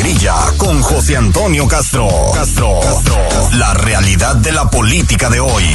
Grilla con José Antonio Castro. La realidad de la política de hoy.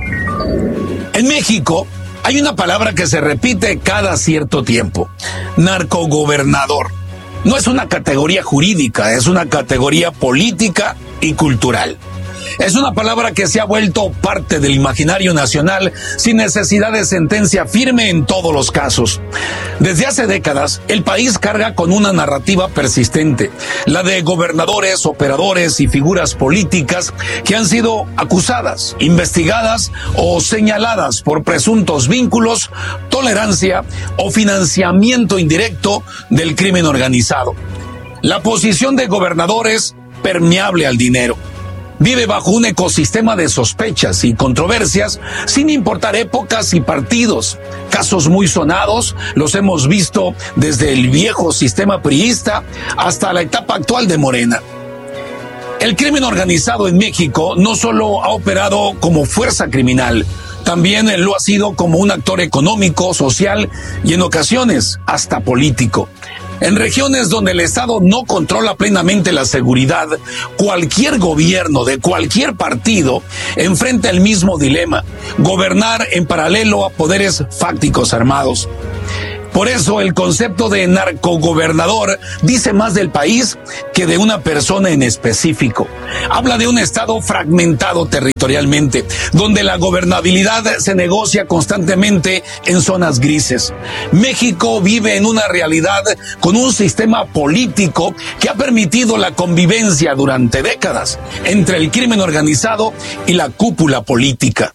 En México hay una palabra que se repite cada cierto tiempo: narcogobernador. No es una categoría jurídica, es una categoría política y cultural. Es una palabra que se ha vuelto parte del imaginario nacional sin necesidad de sentencia firme en todos los casos. Desde hace décadas, el país carga con una narrativa persistente, la de gobernadores, operadores y figuras políticas que han sido acusadas, investigadas o señaladas por presuntos vínculos, tolerancia o financiamiento indirecto del crimen organizado. La posición de gobernador es permeable al dinero. Vive bajo un ecosistema de sospechas y controversias sin importar épocas y partidos. Casos muy sonados los hemos visto desde el viejo sistema priista hasta la etapa actual de Morena. El crimen organizado en México no solo ha operado como fuerza criminal, también lo ha sido como un actor económico, social y en ocasiones hasta político. En regiones donde el Estado no controla plenamente la seguridad, cualquier gobierno de cualquier partido enfrenta el mismo dilema: gobernar en paralelo a poderes fácticos armados. Por eso el concepto de narcogobernador dice más del país que de una persona en específico. Habla de un estado fragmentado territorialmente, donde la gobernabilidad se negocia constantemente en zonas grises. México vive en una realidad con un sistema político que ha permitido la convivencia durante décadas entre el crimen organizado y la cúpula política.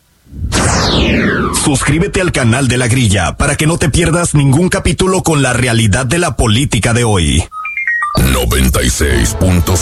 Suscríbete al canal de La Grilla para que no te pierdas ningún capítulo con la realidad de la política de hoy. 96.5